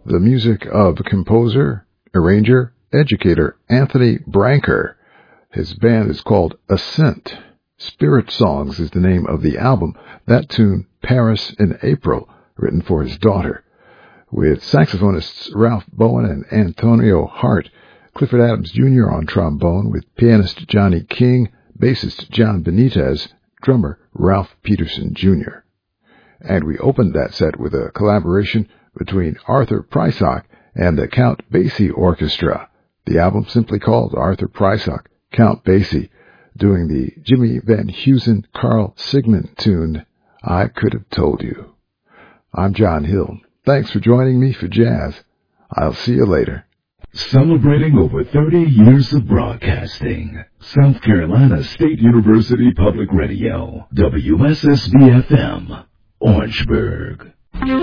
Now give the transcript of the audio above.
the music of composer, arranger, educator Anthony Branker. His band is called Ascent. Spirit Songs is the name of the album. That tune, Paris in April, written for his daughter. With saxophonists Ralph Bowen and Antonio Hart, Clifford Adams Jr. on trombone, with pianist Johnny King, bassist John Benitez, drummer Ralph Peterson Jr. And we opened that set with a collaboration between Arthur Prysock and the Count Basie Orchestra. The album simply called Arthur Prysock, Count Basie, doing the Jimmy Van Heusen Carl Sigmund tune, I Could Have Told You. I'm John Hill. Thanks for joining me for jazz. I'll see you later. Celebrating over 30 years of broadcasting. South Carolina State University Public Radio, WSSB-FM, Orangeburg.